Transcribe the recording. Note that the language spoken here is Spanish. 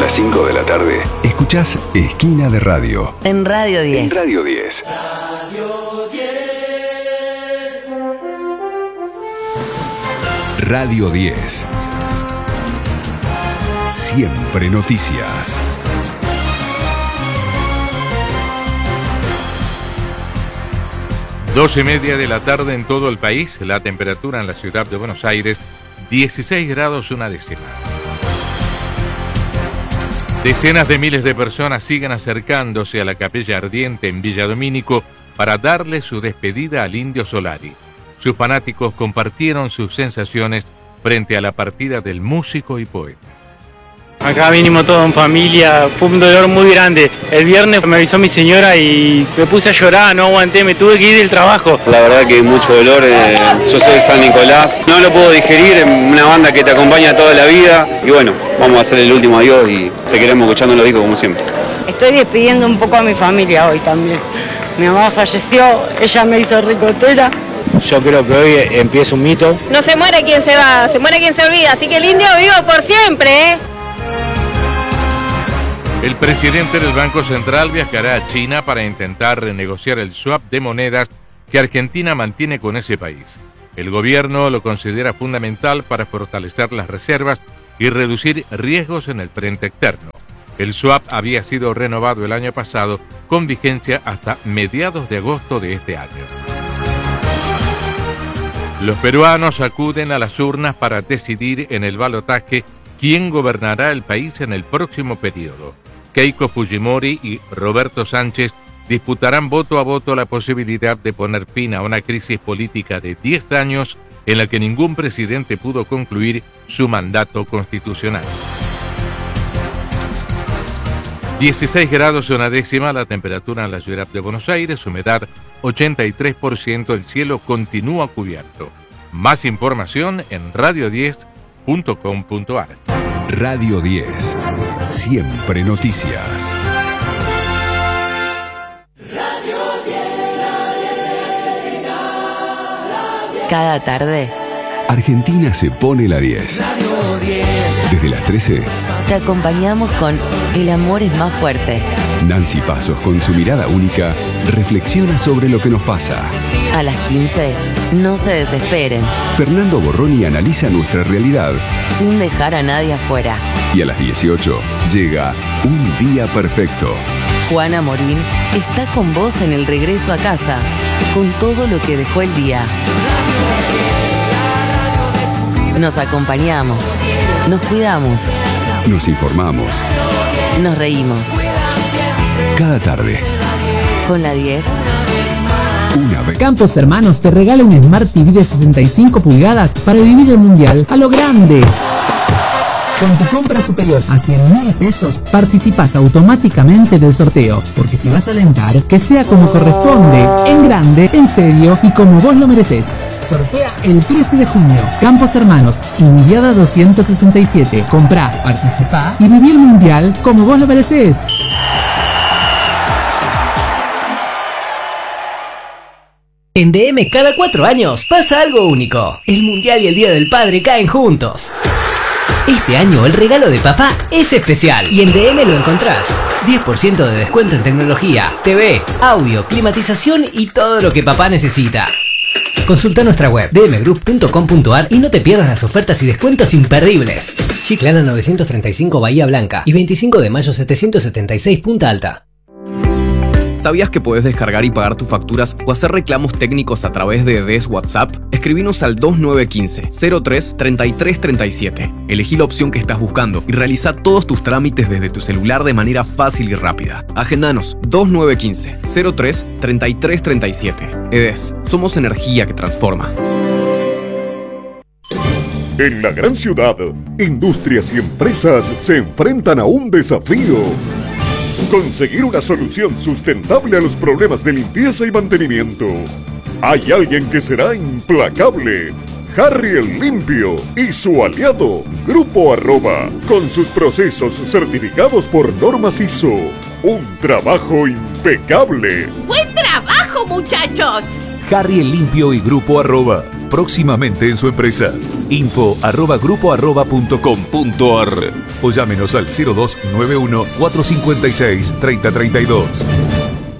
las 5 de la tarde, escuchás Esquina de Radio. En Radio 10. En Radio 10. Radio 10. Siempre noticias. Dos y media de la tarde en todo el país. La temperatura en la ciudad de Buenos Aires, 16 grados una décima. Decenas de miles de personas siguen acercándose a la Capilla Ardiente en Villa Domínico para darle su despedida al Indio Solari. Sus fanáticos compartieron sus sensaciones frente a la partida del músico y poeta. Acá vinimos todos en familia, fue un dolor muy grande. El viernes me avisó mi señora y me puse a llorar, no aguanté, me tuve que ir del trabajo. La verdad que mucho dolor, yo soy de San Nicolás, no lo puedo digerir, es una banda que te acompaña toda la vida y bueno, vamos a hacer el último adiós y seguiremos escuchando los discos como siempre. Estoy despidiendo un poco a mi familia hoy también. Mi mamá falleció, ella me hizo ricotera. Yo creo que hoy empieza un mito. No se muere quien se va, se muere quien se olvida, así que el indio vivo por siempre, ¿eh? El presidente del Banco Central viajará a China para intentar renegociar el swap de monedas que Argentina mantiene con ese país. El gobierno lo considera fundamental para fortalecer las reservas y reducir riesgos en el frente externo. El swap había sido renovado el año pasado con vigencia hasta mediados de agosto de este año. Los peruanos acuden a las urnas para decidir en el balotaje quién gobernará el país en el próximo periodo. Keiko Fujimori y Roberto Sánchez disputarán voto a voto la posibilidad de poner fin a una crisis política de 10 años en la que ningún presidente pudo concluir su mandato constitucional. 16 grados una décima la temperatura en la ciudad de Buenos Aires, humedad 83%, el cielo continúa cubierto. Más información en radio10.com.ar. Radio 10. Siempre noticias. Cada tarde, Argentina se pone la 10. Desde las 13, te acompañamos con El amor es más fuerte. Nancy Pasos, con su mirada única, reflexiona sobre lo que nos pasa. A las 15, no se desesperen, Fernando Borroni analiza nuestra realidad. sin dejar a nadie afuera. Y a las 18, llega Un Día Perfecto. Juana Morín está con vos en el regreso a casa, con todo lo que dejó el día. Nos acompañamos, nos cuidamos, Nos informamos. nos reímos. Cada tarde, Con la 10, una vez. Campos Hermanos te regala un Smart TV de 65 pulgadas para vivir el mundial a lo grande. Con tu compra superior a 100.000 pesos, participas automáticamente del sorteo. Porque si vas a alentar, que sea como corresponde, en grande, en serio y como vos lo mereces. Sortea el 13 de junio. Campos Hermanos, Indiada 267. Comprá, participá y viví el mundial como vos lo mereces. En DM cada 4 años pasa algo único. El Mundial y el Día del Padre caen juntos. Este año el regalo de papá es especial y en DM lo encontrás. 10% de descuento en tecnología, TV, audio, climatización y todo lo que papá necesita. Consulta nuestra web dmgroup.com.ar y no te pierdas las ofertas y descuentos imperdibles. Chiclana 935 Bahía Blanca y 25 de mayo 776 Punta Alta. ¿Sabías que podés descargar y pagar tus facturas o hacer reclamos técnicos a través de DES WhatsApp? Escribinos al 2915-03-3337. Elegí la opción que estás buscando y realiza todos tus trámites desde tu celular de manera fácil y rápida. Agendanos 2915-03-3337. EDES, somos energía que transforma. En la gran ciudad, industrias y empresas se enfrentan a un desafío. Conseguir una solución sustentable a los problemas de limpieza y mantenimiento. Hay alguien que será implacable. Harry el Limpio y su aliado, Grupo Arroba, con sus procesos certificados por normas ISO. Un trabajo impecable. ¡Buen trabajo, muchachos! Harry el Limpio y Grupo Arroba. próximamente en su empresa. info@grupo@.com.ar o llámenos al 0291 456 3032.